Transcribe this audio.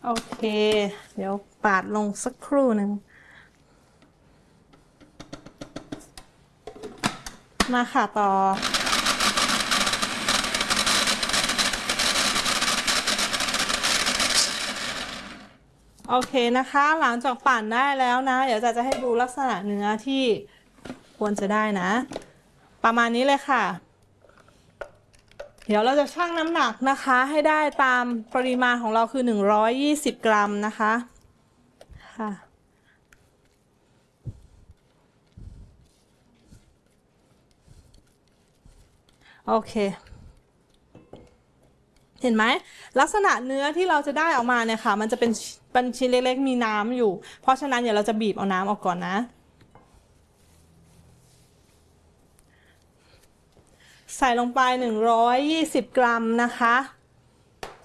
โอเค เดี๋ยวปาดลงสักครู่หนึ่งมาค่ะต่อโอเคนะคะหลังจากปั่นได้แล้วนะเดี๋ยวจะให้ดูลักษณะเนื้อที่ควรจะได้นะประมาณนี้เลยค่ะเดี๋ยวเราจะชั่งน้ำหนักนะคะให้ได้ตามปริมาณของเราคือ120กรัมนะคะค่ะโอเคเห็นไหมลักษณะเนื้อที่เราจะได้ออกมาเนี่ยค่ะมันจะเป็นชิ้นเล็กๆมีน้ำอยู่เพราะฉะนั้นเดี๋ยวเราจะบีบเอาน้ำออกก่อนนะใส่ลงไป120กรัมนะคะ